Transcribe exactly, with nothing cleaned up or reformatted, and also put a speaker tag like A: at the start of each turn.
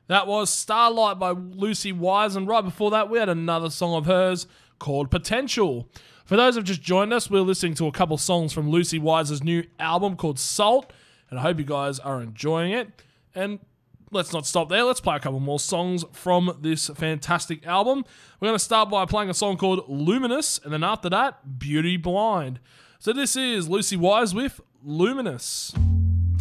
A: That was Starlight by Lucy Wise, and right before that we had another song of hers called Potential. For those who have just joined us, we're listening to a couple songs from Lucy Wise's new album called Salt, and I hope you guys are enjoying it. And let's not stop there, let's play a couple more songs from this fantastic album. We're going to start by playing a song called Luminous, and then after that, Beauty Blind. So this is Lucy Wise with Luminous.